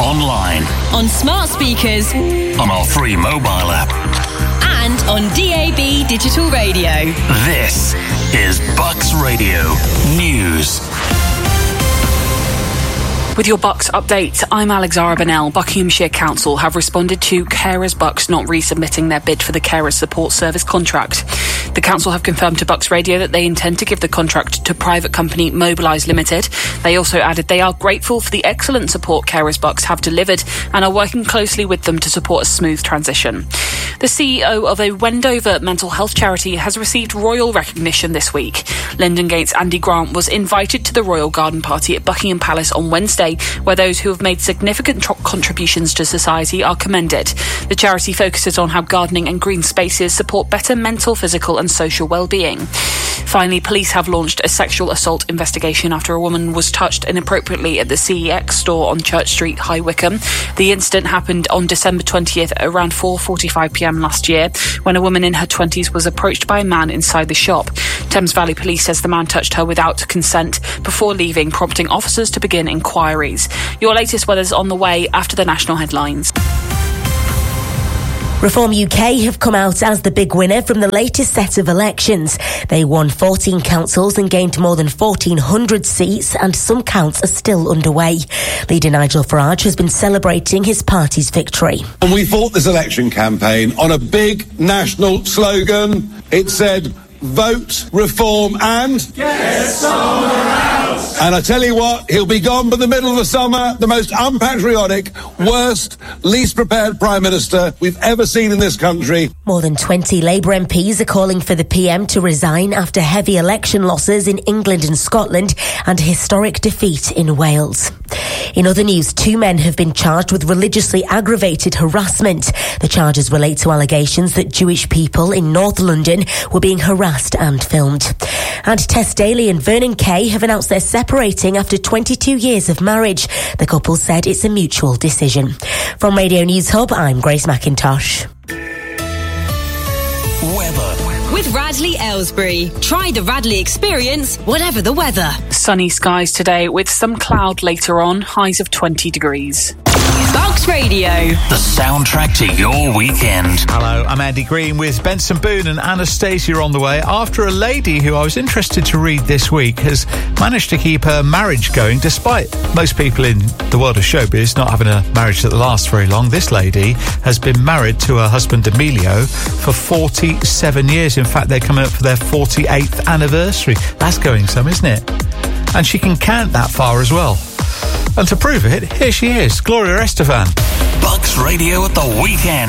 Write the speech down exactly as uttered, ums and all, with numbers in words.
online, on smart speakers, on our free mobile app, and on D A B digital radio. This is Bucks Radio News. With your Bucks update, I'm Alexandra Bennell. Buckinghamshire Council have responded to Carers Bucks not resubmitting their bid for the Carers Support Service contract. The council have confirmed to Bucks Radio that they intend to give the contract to private company Mobilise Limited. They also added they are grateful for the excellent support Carers Bucks have delivered and are working closely with them to support a smooth transition. The C E O of a Wendover mental health charity has received royal recognition this week. Lyndon Gates' Andy Grant was invited to the Royal Garden Party at Buckingham Palace on Wednesday, where those who have made significant tro- contributions to society are commended. The charity focuses on how gardening and green spaces support better mental, physical and social well-being. Finally, police have launched a sexual assault investigation after a woman was touched inappropriately at the C E X store on Church Street, High Wycombe. The incident happened on December twentieth at around four forty-five p.m. last year, when a woman in her twenties was approached by a man inside the shop. Thames Valley Police says the man touched her without consent before leaving, prompting officers to begin inquiries. Your latest weather's on the way after the national headlines. Reform U K have come out as the big winner from the latest set of elections. They won fourteen councils and gained more than fourteen hundred seats, and some counts are still underway. Leader Nigel Farage has been celebrating his party's victory. And we fought this election campaign on a big national slogan. It said, vote, reform and... get somewhere else! And I tell you what, he'll be gone by the middle of the summer, the most unpatriotic, worst, least prepared Prime Minister we've ever seen in this country. More than twenty Labour M Ps are calling for the P M to resign after heavy election losses in England and Scotland and a historic defeat in Wales. In other news, two men have been charged with religiously aggravated harassment. The charges relate to allegations that Jewish people in North London were being harassed and filmed. And Tess Daly and Vernon Kay have announced they're separating after twenty-two years of marriage. The couple said it's a mutual decision. From Radio News Hub, I'm Grace McIntosh. Weather. With Radley Aylesbury. Try the Radley experience, whatever the weather. Sunny skies today with some cloud later on, highs of twenty degrees. Bucks Radio. The soundtrack to your weekend. Hello, I'm Andy Green with Benson Boone and Anastasia on the way after a lady who I was interested to read this week has managed to keep her marriage going despite most people in the world of showbiz not having a marriage that lasts very long. This lady has been married to her husband Emilio for forty-seven years. In fact, they're coming up for their forty-eighth anniversary. That's going some, isn't it? And she can count that far as well. And to prove it, here she is, Gloria Estefan. Bucks Radio at the weekend.